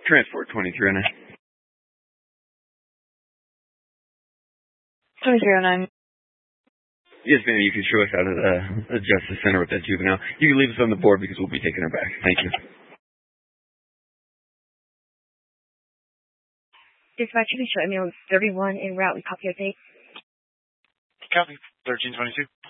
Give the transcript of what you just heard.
Transport 2309. 2309. Yes, ma'am, you can show us out of the Justice Center with that juvenile. You can leave us on the board because we'll be taking her back. Thank you. Dispatch, you can show Emil 31 en route. We copy your date. Copy. 1322.